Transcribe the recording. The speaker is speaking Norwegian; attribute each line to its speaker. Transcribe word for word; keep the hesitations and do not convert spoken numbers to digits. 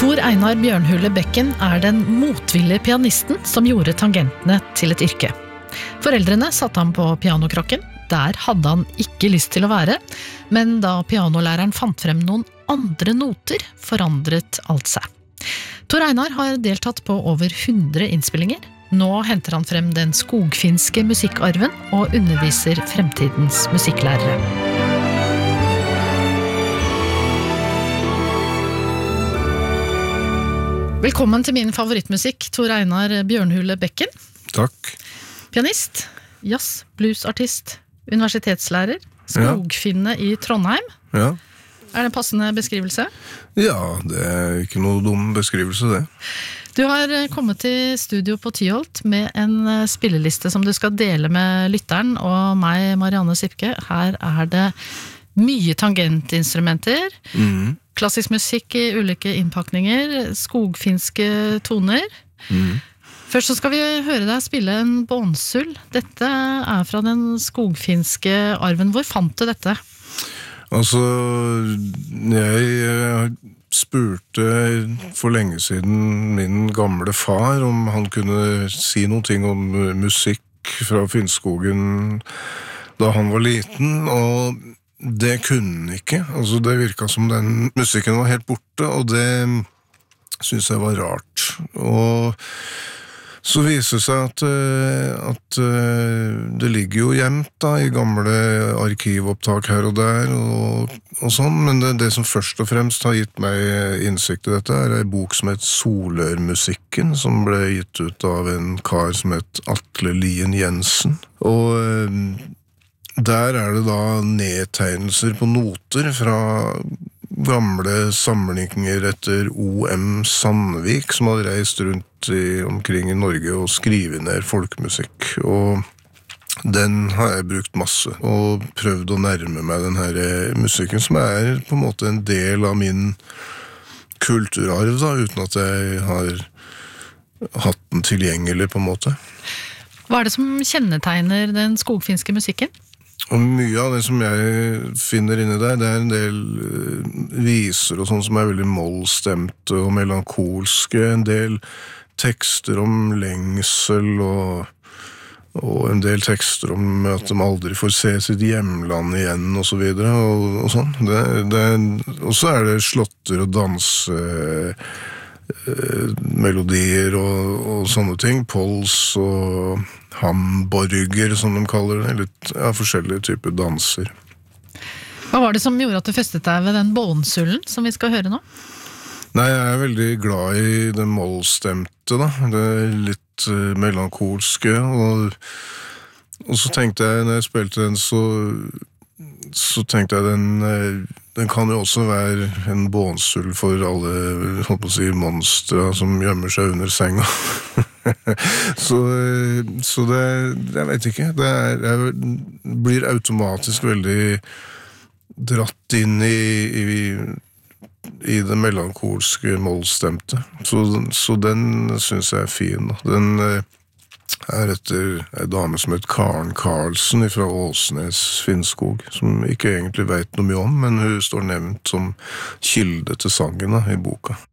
Speaker 1: Tor Einar Bjørnhule Bekken er den motvillige pianisten som gjorde tangentene til et yrke. Foreldrene satte ham på pianokrokken. Der hadde han ikke lyst til å være, men da pianolæreren fant frem noen andre noter, forandret alt seg. Tor Einar har deltatt på over hundre innspillinger. Nå henter han frem den skogfinske musikkarven og underviser fremtidens musikklærere. Velkommen til min favorittmusikk, Tor Einar Bjørnhule Bekken.
Speaker 2: Takk.
Speaker 1: Pianist, jazz, bluesartist, universitetslærer, skogfinne i Trondheim.
Speaker 2: Ja.
Speaker 1: Er det en passende beskrivelse?
Speaker 2: Ja, det er ikke noe dum beskrivelse, det.
Speaker 1: Du har kommet til studio på Tyholt med en spilleliste som du skal dele med lytteren og meg, Marianne Sipke. Her er det mye tangentinstrumenter, mm. klassisk musikk i ulike innpakninger, skogfinske toner. Mm. Først så skal vi høre deg spille en bånsull. Dette er fra den skogfinske arven. Hvor fant du dette?
Speaker 2: Altså, jeg spurte for lenge siden min gamle far om han kunne si noe ting om musikk fra Finnskogen da han var liten, og det kunne han ikke. Altså, det virket som den musikken var helt borte, og det synes jeg var rart. Og så viser det seg at, at det ligger jo gjemt da, i gamle arkivopptak her og der, og, og sånn, men det, det som først og fremst har gitt meg innsikt i dette er en bok som het Solørmusikken, som ble gitt ut av en kar som het Atle Lien Jensen, og der er det da nedtegnelser på noter fra gamle samlinger etter O M Sandvik, som hadde reist rundt i, omkring i Norge og skrivet ned folkemusikk. Og den har jeg brukt masse, og prøvd å nærme meg den her musikken, som er på en måte en del av min kulturarv, da, uten at jeg har hatt den tilgjengelig på en måte.
Speaker 1: Hva er det som kjennetegner den skogfinske musikken?
Speaker 2: Og mye av det som jeg finner inni der, det er en del viser og sånn som er veldig mollstemte og melankolske, en del tekster om lengsel og, og en del tekster om at de aldri får se sitt hjemland igjen og så videre og, og sånn. Det, det, og så er det slåtter og danse melodier og, og sånne ting, pols og hamburger, som de kaller det, eller ja, forskjellige typer danser.
Speaker 1: Hva var det som gjorde at du festet deg ved den bånsullen som vi skal høre nå?
Speaker 2: Nei, jeg er veldig glad i det mollstemte, da. Det er litt uh, melankolske, og, og så tenkte jeg, når jeg spilte den, så, så tenkte jeg den... Uh, Den kan jo også være en bånsull for alle, holdt på å si, monstre som gjemmer seg under senga. så, så det, jeg vet ikke, det er, jeg blir automatisk veldig dratt inn i, i, i det melankolske mollstemte. Så, så den synes jeg er fin. Den er etter en dame som heter Karen Karlsen fra Åsnes, Finnskog, som ikke egentlig vet noe mye om, men hun står nevnt som kilde til sangen da, i boka.